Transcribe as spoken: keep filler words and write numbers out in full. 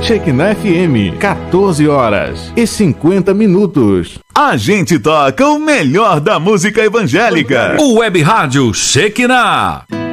Shekinah F M, quatorze horas e cinquenta minutos. A gente toca o melhor da música evangélica. O Web Rádio Shekinah.